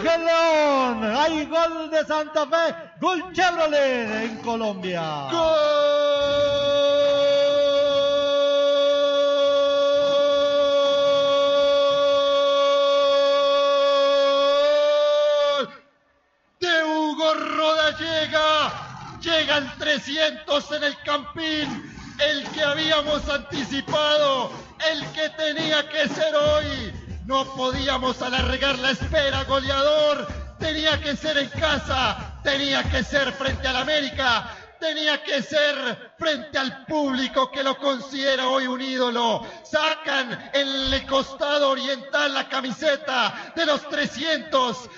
Surge el León. Hay gol de Santa Fe. Gol Chevrolet en Colombia. Llega el 300 en el Campín, el que habíamos anticipado, el que tenía que ser hoy. No podíamos alargar la espera, goleador. Tenía que ser en casa, tenía que ser frente al América, tenía que ser frente al público que lo considera hoy un ídolo. Sacan en el costado oriental la camiseta de los 300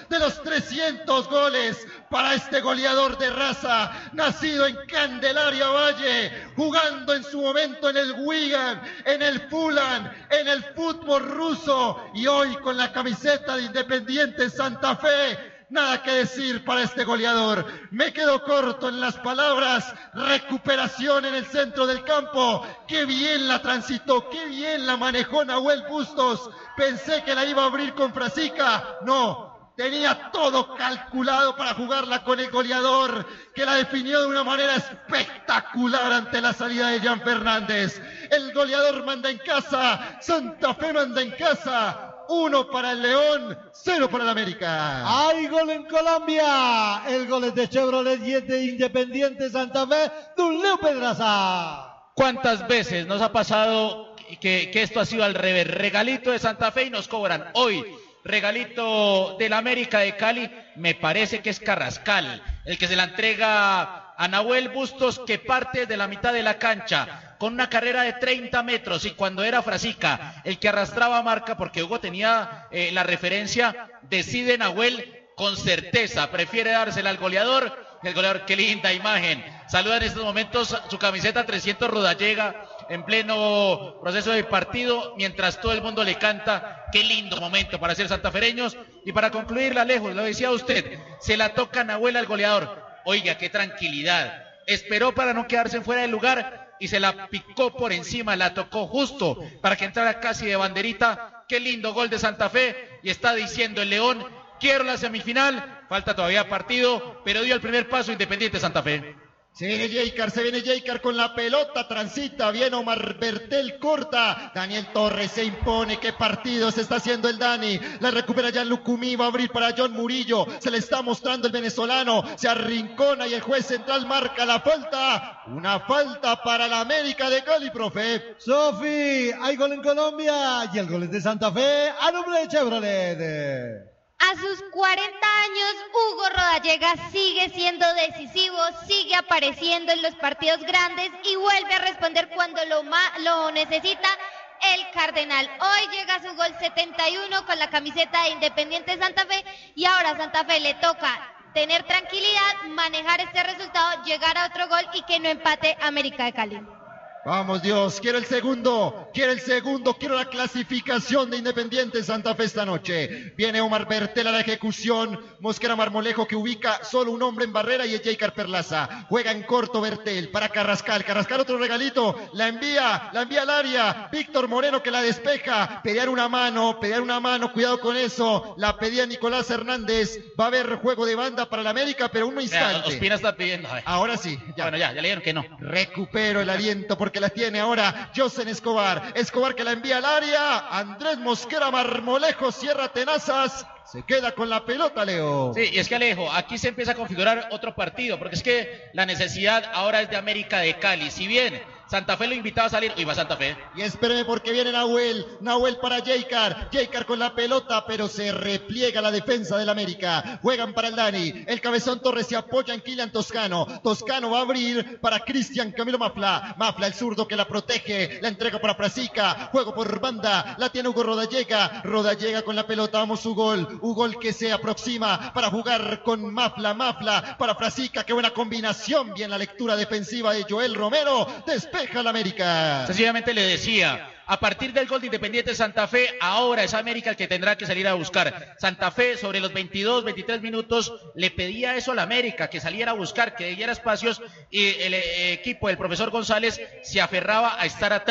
goles para este goleador de raza, nacido en Candelaria Valle, jugando en su momento en el Wigan, en el Fulham, en el fútbol ruso, y hoy con la camiseta de Independiente Santa Fe. Nada que decir para este goleador. Me quedo corto en las palabras. Recuperación en el centro del campo. Qué bien la transitó, qué bien la manejó Nahuel Bustos. Pensé que la iba a abrir con Frasica. No, tenía todo calculado para jugarla con el goleador, que la definió de una manera espectacular ante la salida de Jan Fernández. El goleador manda en casa. Santa Fe manda en casa. 1 para el León, 0 para el América. Hay gol en Colombia. El gol es de Chevrolet y es de Independiente Santa Fe, don Leo Pedraza. ¿Cuántas veces nos ha pasado que esto ha sido al revés? Regalito de Santa Fe y nos cobran. Hoy, regalito del América de Cali, me parece que es Carrascal, el que se la entrega a Nahuel Bustos, que parte de la mitad de la cancha con una carrera de 30 metros, y cuando era Frasica el que arrastraba marca, porque Hugo tenía la referencia, decide Nahuel con certeza, prefiere dársela al goleador. El goleador, qué linda imagen, saluda en estos momentos su camiseta 300 Rodallega en pleno proceso de partido, mientras todo el mundo le canta. Qué lindo momento para ser santafereños. Y para concluirla, lejos, lo decía usted, se la toca Nahuel al goleador. Oiga, qué tranquilidad, esperó para no quedarse fuera del lugar y se la picó por encima, la tocó justo para que entrara casi de banderita. Qué lindo gol de Santa Fe, y está diciendo el León, quiero la semifinal. Falta todavía partido, pero dio el primer paso Independiente Santa Fe. Se viene Jaycar con la pelota, transita, viene Omar Bertel, corta, Daniel Torres se impone. Qué partido se está haciendo el Dani, la recupera Jan Lucumí, va a abrir para John Murillo, se le está mostrando el venezolano, se arrincona y el juez central marca la falta, una falta para la América de Cali, profe. Sofi, hay gol en Colombia y el gol es de Santa Fe a nombre de Chevrolet. A sus 40 años, Hugo Rodallega sigue siendo decisivo, sigue apareciendo en los partidos grandes y vuelve a responder cuando lo necesita el Cardenal. Hoy llega a su gol 71 con la camiseta de Independiente Santa Fe, y ahora a Santa Fe le toca tener tranquilidad, manejar este resultado, llegar a otro gol y que no empate América de Cali. Vamos Dios, quiero el segundo, quiero la clasificación de Independiente Santa Fe esta noche. Viene Omar Bertel a la ejecución, Mosquera Marmolejo que ubica solo un hombre en barrera y es Jaycar Perlaza. Juega en corto Bertel para Carrascal, otro regalito, la envía al área, Víctor Moreno que la despeja, pedían una mano, cuidado con eso, la pedía Nicolás Hernández. Va a haber juego de banda para la América, pero un instante. Ospina está pidiendo. Ahora sí, ya. Bueno, ya le dieron que no. Recupero el aliento porque la tiene ahora Josen Escobar que la envía al área, Andrés Mosquera Marmolejo cierra tenazas, se queda con la pelota, Leo. Sí, y es que Alejo, aquí se empieza a configurar otro partido, porque es que la necesidad ahora es de América de Cali. Si bien Santa Fe lo invitaba a salir, hoy va Santa Fe. Y espéreme porque viene Nahuel para Jaycar con la pelota, pero se repliega la defensa del América. Juegan para el Dani, el cabezón Torres se apoya en Kylian Toscano va a abrir para Cristian Camilo Mafla, el zurdo que la protege, la entrega para Frasica, juego por banda, la tiene Hugo Rodallega con la pelota, vamos Hugo que se aproxima para jugar con Mafla para Frasica, qué buena combinación, bien la lectura defensiva de Joel Romero, despeja la América. Sencillamente le decía, a partir del gol de Independiente Santa Fe, ahora es América el que tendrá que salir a buscar. Santa Fe sobre los 22, 23 minutos le pedía eso a la América, que saliera a buscar, que diera espacios, y el equipo del profesor González se aferraba a estar atrás.